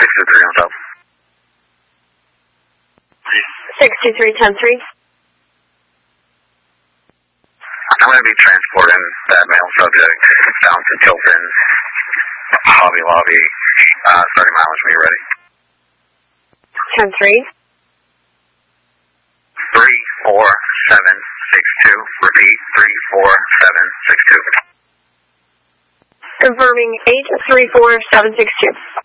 623 on top. 623-10-3. I'm going to be transporting that male subject down to Tilton, Hobby Lobby, 30 miles when you're ready. 10-3. 34762. Repeat, 34762. Confirming 834762.